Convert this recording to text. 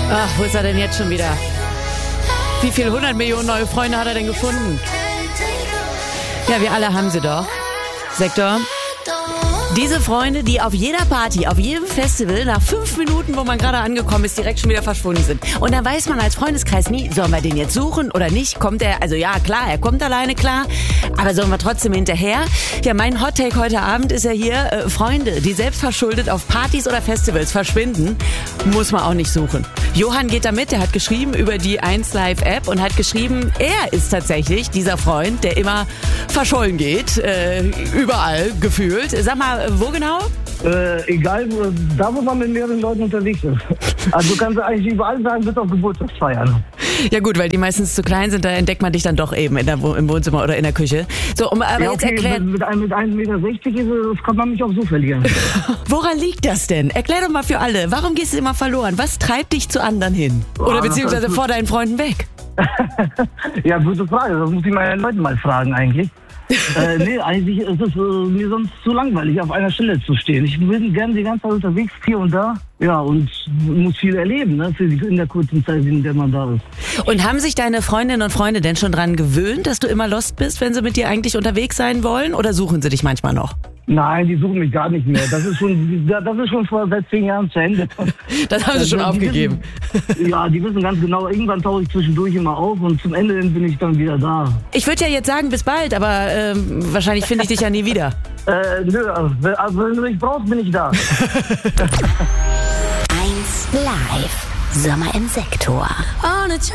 Ach, wo ist er denn jetzt schon wieder? Wie viele 100 Millionen neue Freunde hat er denn gefunden? Ja, wir alle haben sie doch. Sektor. Diese Freunde, die auf jeder Party, auf jedem Festival nach 5 Minuten, wo man gerade angekommen ist, direkt schon wieder verschwunden sind. Und dann weiß man als Freundeskreis nie, sollen wir den jetzt suchen oder nicht? Kommt er, also ja klar, er kommt alleine klar, aber sollen wir trotzdem hinterher? Ja, mein Hottake heute Abend ist ja hier, Freunde, die selbstverschuldet auf Partys oder Festivals verschwinden, muss man auch nicht suchen. Johann geht da mit, der hat geschrieben über die 1Live-App und hat geschrieben, er ist tatsächlich dieser Freund, der immer verschollen geht, überall gefühlt. Sag mal, wo genau? Egal, da wo man mit mehreren Leuten unterwegs ist. Also du kannst eigentlich überall sagen, bis auf Geburtstagsfeiern. Ja gut, weil die meistens zu klein sind, da entdeckt man dich dann doch eben im Wohnzimmer oder in der Küche. So, aber ja, jetzt okay, erklären. mit 1,60 Meter kann man mich auch so verlieren. Woran liegt das denn? Erklär doch mal für alle. Warum gehst du immer verloren? Was treibt dich zu anderen hin? Oder beziehungsweise vor deinen Freunden weg? Ja, gute Frage. Das muss ich meine Leute mal fragen eigentlich. Nee, eigentlich ist es mir sonst zu langweilig, auf einer Stelle zu stehen. Ich bin gerne die ganze Zeit unterwegs, hier und da. Ja, und muss viel erleben, ne, in der kurzen Zeit, in der man da ist. Und haben sich deine Freundinnen und Freunde denn schon dran gewöhnt, dass du immer lost bist, wenn sie mit dir eigentlich unterwegs sein wollen? Oder suchen sie dich manchmal noch? Nein, die suchen mich gar nicht mehr. Das ist schon seit 10 Jahren zu Ende. Das haben sie schon aufgegeben. Ja, die wissen ganz genau, irgendwann tauche ich zwischendurch immer auf und zum Ende hin bin ich dann wieder da. Ich würde ja jetzt sagen, bis bald, aber wahrscheinlich finde ich dich ja nie wieder. Nö, also wenn du mich brauchst, bin ich da. 1Live. Sommer im Sektor.